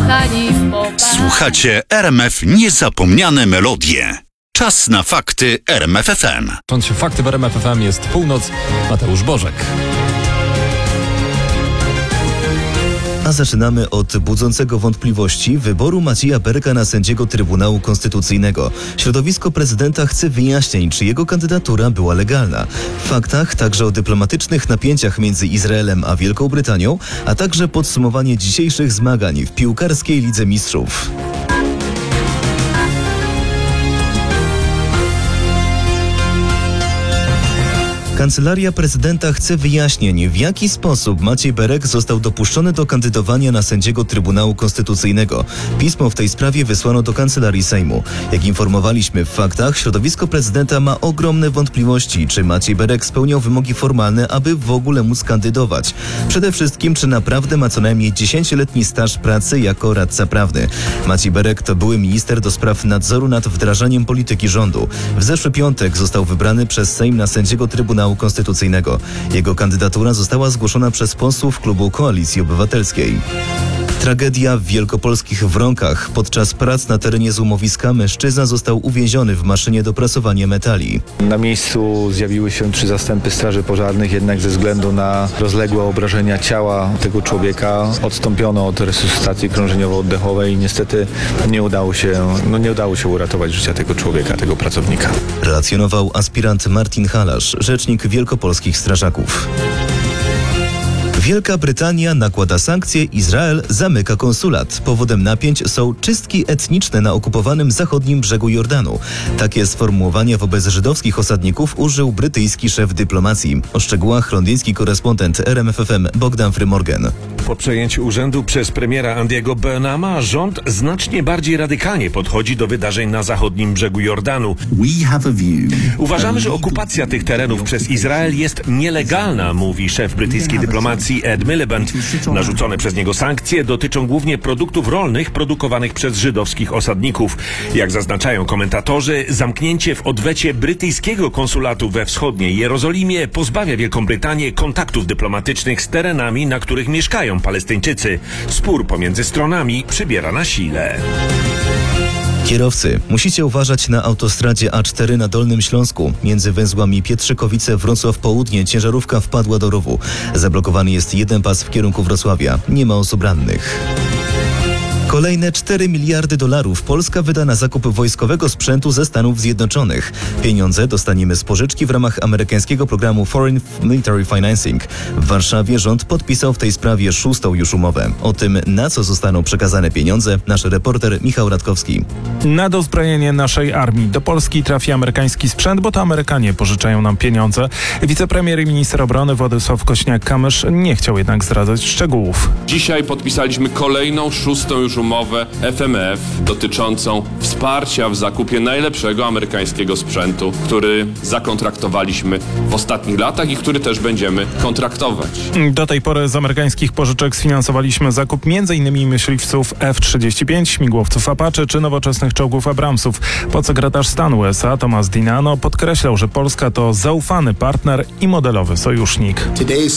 zakochani w popach. Słuchacie RMF Niezapomniane Melodie. Czas na fakty RMF FM. Fakty w RMF FM jest północ. Mateusz Bożek. A zaczynamy od budzącego wątpliwości wyboru Macieja Berka na sędziego Trybunału Konstytucyjnego. Środowisko prezydenta chce wyjaśnień, czy jego kandydatura była legalna. W faktach także o dyplomatycznych napięciach między Izraelem a Wielką Brytanią, a także podsumowanie dzisiejszych zmagań w piłkarskiej Lidze Mistrzów. Kancelaria Prezydenta chce wyjaśnień, w jaki sposób Maciej Berek został dopuszczony do kandydowania na sędziego Trybunału Konstytucyjnego. Pismo w tej sprawie wysłano do Kancelarii Sejmu. Jak informowaliśmy w faktach, środowisko prezydenta ma ogromne wątpliwości, czy Maciej Berek spełniał wymogi formalne, aby w ogóle móc kandydować. Przede wszystkim, czy naprawdę ma co najmniej 10-letni staż pracy jako radca prawny. Maciej Berek to były minister do spraw nadzoru nad wdrażaniem polityki rządu. W zeszły piątek został wybrany przez Sejm na sędziego Trybunału Konstytucyjnego. Jego kandydatura została zgłoszona przez posłów klubu Koalicji Obywatelskiej. Tragedia w wielkopolskich Wronkach. Podczas prac na terenie złomowiska mężczyzna został uwięziony w maszynie do prasowania metali. Na miejscu zjawiły się 3 zastępy straży pożarnych, jednak ze względu na rozległe obrażenia ciała tego człowieka odstąpiono od resuscytacji krążeniowo-oddechowej i niestety nie udało się uratować życia tego człowieka, tego pracownika. Relacjonował aspirant Martin Halasz, rzecznik wielkopolskich strażaków. Wielka Brytania nakłada sankcje, Izrael zamyka konsulat. Powodem napięć są czystki etniczne na okupowanym zachodnim brzegu Jordanu. Takie sformułowania wobec żydowskich osadników użył brytyjski szef dyplomacji. O szczegółach londyński korespondent RMF FM Bogdan Frymorgan. Po przejęciu urzędu przez premiera Andiego Burnhama rząd znacznie bardziej radykalnie podchodzi do wydarzeń na zachodnim brzegu Jordanu. Uważamy, że okupacja tych terenów przez Izrael jest nielegalna, mówi szef brytyjskiej dyplomacji Ed Miliband. Narzucone przez niego sankcje dotyczą głównie produktów rolnych produkowanych przez żydowskich osadników. Jak zaznaczają komentatorzy, zamknięcie w odwecie brytyjskiego konsulatu we wschodniej Jerozolimie pozbawia Wielką Brytanię kontaktów dyplomatycznych z terenami, na których mieszkają Palestyńczycy. Spór pomiędzy stronami przybiera na sile. Kierowcy, musicie uważać na autostradzie A4 na Dolnym Śląsku. Między węzłami Pietrzykowice-Wrocław Południe ciężarówka wpadła do rowu. Zablokowany jest jeden pas w kierunku Wrocławia. Nie ma osób rannych. Kolejne $4 miliardy Polska wyda na zakup wojskowego sprzętu ze Stanów Zjednoczonych. Pieniądze dostaniemy z pożyczki w ramach amerykańskiego programu Foreign Military Financing. W Warszawie rząd podpisał w tej sprawie 6. już umowę. O tym, na co zostaną przekazane pieniądze, nasz reporter Michał Radkowski. Na dozbrojenie naszej armii do Polski trafi amerykański sprzęt, bo to Amerykanie pożyczają nam pieniądze. Wicepremier i minister obrony Władysław Kosiniak-Kamysz nie chciał jednak zdradzać szczegółów. Dzisiaj podpisaliśmy kolejną 6. już umowę FMF dotyczącą wsparcia w zakupie najlepszego amerykańskiego sprzętu, który zakontraktowaliśmy w ostatnich latach i który też będziemy kontraktować. Do tej pory z amerykańskich pożyczek sfinansowaliśmy zakup m.in. myśliwców F-35, śmigłowców Apache czy nowoczesnych czołgów Abramsów. Podsekretarz stanu USA Thomas Dinano podkreślał, że Polska to zaufany partner i modelowy sojusznik.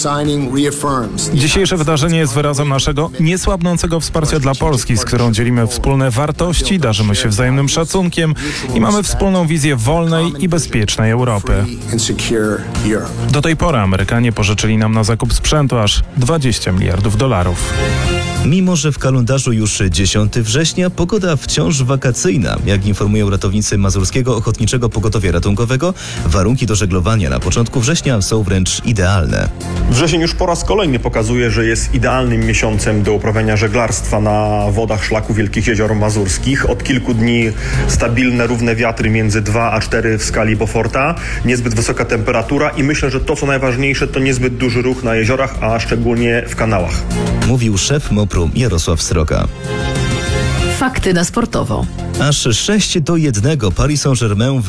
Dzisiejsze wydarzenie jest wyrazem naszego niesłabnącego wsparcia dla Polski, z którą dzielimy wspólne wartości, darzymy się wzajemnym szacunkiem i mamy wspólną wizję wolnej i bezpiecznej Europy. Do tej pory Amerykanie pożyczyli nam na zakup sprzętu aż $20 miliardów. Mimo że w kalendarzu już 10 września, pogoda wciąż wakacyjna. Jak informują ratownicy Mazurskiego Ochotniczego Pogotowia Ratunkowego, warunki do żeglowania na początku września są wręcz idealne. Wrzesień już po raz kolejny pokazuje, że jest idealnym miesiącem do uprawiania żeglarstwa na wodach szlaku Wielkich Jezior Mazurskich. Od kilku dni stabilne, równe wiatry między 2 a 4 w skali Beauforta, niezbyt wysoka temperatura i myślę, że to co najważniejsze to niezbyt duży ruch na jeziorach, a szczególnie w kanałach. Mówił szef MOPR-u Jarosław Sroka. Fakty na sportowo. Aż 6-1 Paris Saint-Germain